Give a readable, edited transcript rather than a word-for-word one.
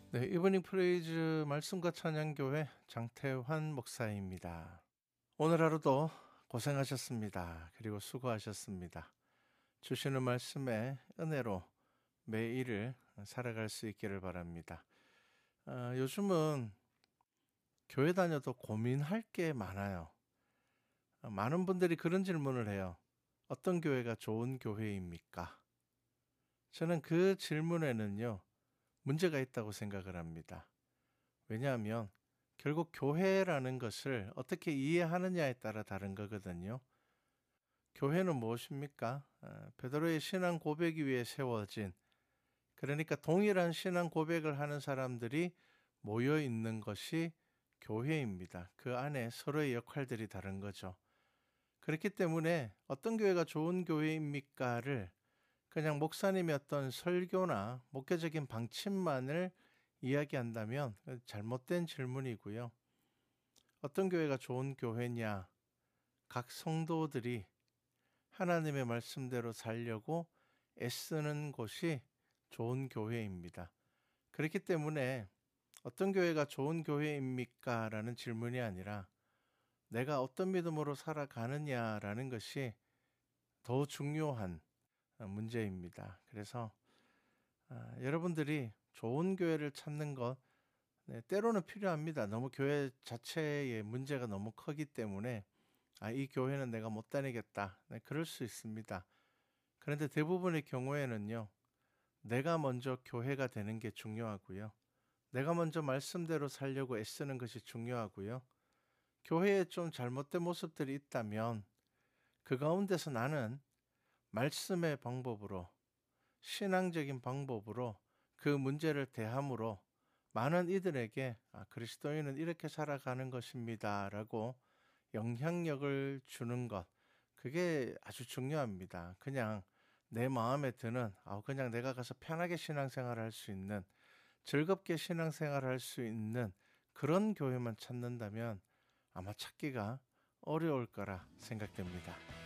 네, 이브닝 프레이즈 말씀과 찬양교회 장태환 목사입니다. 오늘 하루도 고생하셨습니다. 그리고 수고하셨습니다. 주시는 말씀의 은혜로 매일을 살아갈 수 있기를 바랍니다. 요즘은 교회 다녀도 고민할 게 많아요. 많은 분들이 그런 질문을 해요. 어떤 교회가 좋은 교회입니까? 저는 그 질문에는요, 문제가 있다고 생각을 합니다. 왜냐하면 결국 교회라는 것을 어떻게 이해하느냐에 따라 다른 거거든요. 교회는 무엇입니까? 베드로의 신앙 고백 위에 세워진, 그러니까 동일한 신앙 고백을 하는 사람들이 모여 있는 것이 교회입니다. 그 안에 서로의 역할들이 다른 거죠. 그렇기 때문에 어떤 교회가 좋은 교회입니까를 그냥 목사님의 어떤 설교나 목회적인 방침만을 이야기한다면 잘못된 질문이고요. 어떤 교회가 좋은 교회냐? 각 성도들이 하나님의 말씀대로 살려고 애쓰는 곳이 좋은 교회입니다. 그렇기 때문에 어떤 교회가 좋은 교회입니까? 라는 질문이 아니라 내가 어떤 믿음으로 살아가느냐라는 것이 더 중요한 문제입니다. 그래서 여러분들이 좋은 교회를 찾는 것 때로는 필요합니다. 너무 교회 자체의 문제가 너무 크기 때문에 이 교회는 내가 못 다니겠다. 그럴 수 있습니다. 그런데 대부분의 경우에는요. 내가 먼저 교회가 되는 게 중요하고요. 내가 먼저 말씀대로 살려고 애쓰는 것이 중요하고요. 교회에 좀 잘못된 모습들이 있다면 그 가운데서 나는 말씀의 방법으로 신앙적인 방법으로 그 문제를 대함으로 많은 이들에게 그리스도인은 이렇게 살아가는 것입니다 라고 영향력을 주는 것, 그게 아주 중요합니다. 그냥 내 마음에 드는 그냥 내가 가서 편하게 신앙생활을 할 수 있는, 즐겁게 신앙생활을 할 수 있는 그런 교회만 찾는다면 아마 찾기가 어려울 거라 생각됩니다.